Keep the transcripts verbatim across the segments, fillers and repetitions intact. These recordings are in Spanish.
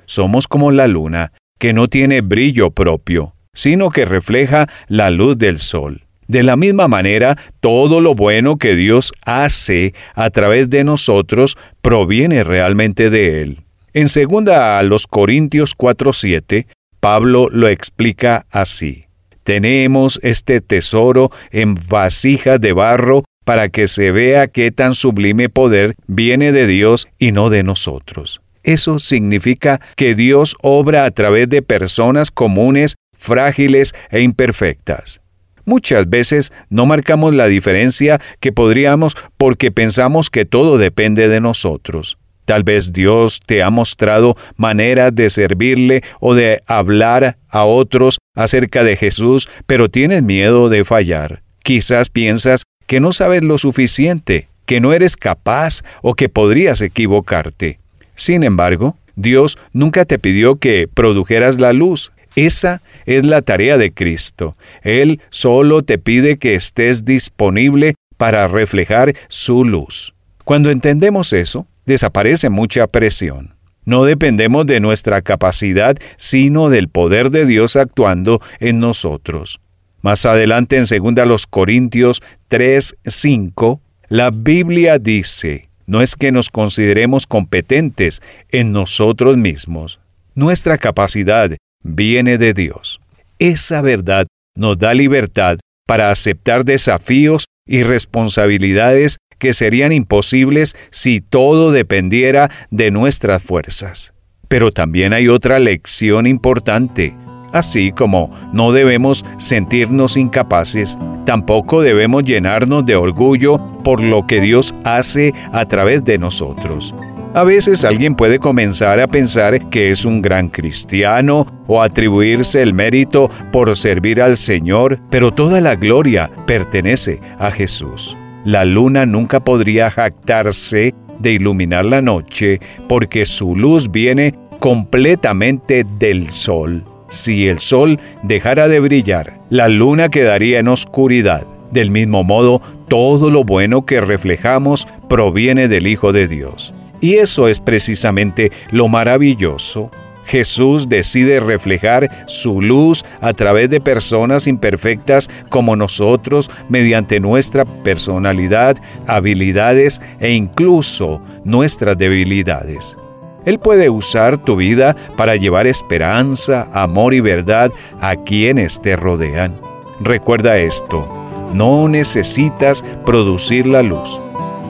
somos como la luna, que no tiene brillo propio, sino que refleja la luz del sol. De la misma manera, todo lo bueno que Dios hace a través de nosotros proviene realmente de Él. En segunda a los Corintios cuatro siete, Pablo lo explica así: tenemos este tesoro en vasijas de barro para que se vea qué tan sublime poder viene de Dios y no de nosotros. Eso significa que Dios obra a través de personas comunes, frágiles e imperfectas. Muchas veces no marcamos la diferencia que podríamos porque pensamos que todo depende de nosotros. Tal vez Dios te ha mostrado maneras de servirle o de hablar a otros acerca de Jesús, pero tienes miedo de fallar. Quizás piensas que no sabes lo suficiente, que no eres capaz o que podrías equivocarte. Sin embargo, Dios nunca te pidió que produjeras la luz. Esa es la tarea de Cristo. Él solo te pide que estés disponible para reflejar su luz. Cuando entendemos eso, desaparece mucha presión. No dependemos de nuestra capacidad, sino del poder de Dios actuando en nosotros. Más adelante en segunda los Corintios tres cinco, la Biblia dice: no es que nos consideremos competentes en nosotros mismos. Nuestra capacidad viene de Dios. Esa verdad nos da libertad para aceptar desafíos y responsabilidades que serían imposibles si todo dependiera de nuestras fuerzas. Pero también hay otra lección importante. Así como no debemos sentirnos incapaces, tampoco debemos llenarnos de orgullo por lo que Dios hace a través de nosotros. A veces alguien puede comenzar a pensar que es un gran cristiano o atribuirse el mérito por servir al Señor, pero toda la gloria pertenece a Jesús. La luna nunca podría jactarse de iluminar la noche porque su luz viene completamente del sol. Si el sol dejara de brillar, la luna quedaría en oscuridad. Del mismo modo, todo lo bueno que reflejamos proviene del Hijo de Dios. Y eso es precisamente lo maravilloso. Jesús decide reflejar su luz a través de personas imperfectas como nosotros mediante nuestra personalidad, habilidades e incluso nuestras debilidades. Él puede usar tu vida para llevar esperanza, amor y verdad a quienes te rodean. Recuerda esto: no necesitas producir la luz.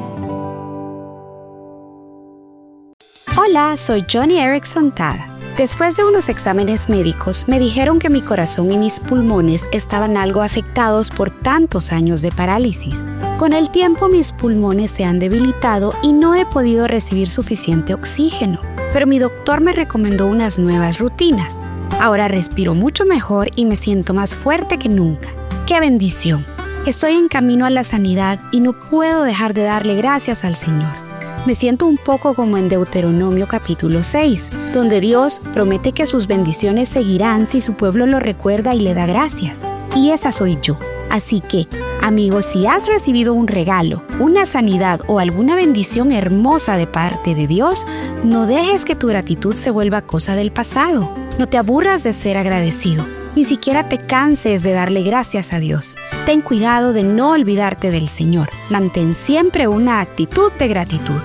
Hola, soy Johnny Erickson Tada. Después de unos exámenes médicos, me dijeron que mi corazón y mis pulmones estaban algo afectados por tantos años de parálisis. Con el tiempo, mis pulmones se han debilitado y no he podido recibir suficiente oxígeno. Pero mi doctor me recomendó unas nuevas rutinas. Ahora respiro mucho mejor y me siento más fuerte que nunca. ¡Qué bendición! Estoy en camino a la sanidad y no puedo dejar de darle gracias al Señor. Me siento un poco como en Deuteronomio capítulo seis, donde Dios promete que sus bendiciones seguirán si su pueblo lo recuerda y le da gracias. Y esa soy yo. Así que, amigos, si has recibido un regalo, una sanidad o alguna bendición hermosa de parte de Dios, no dejes que tu gratitud se vuelva cosa del pasado. No te aburras de ser agradecido. Ni siquiera te canses de darle gracias a Dios. Ten cuidado de no olvidarte del Señor. Mantén siempre una actitud de gratitud.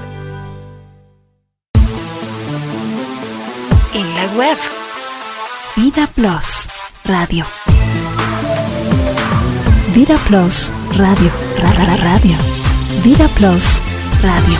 En la web, Vida Plus Radio. Vida Plus Radio. Ra, ra, radio. Vida Plus Radio.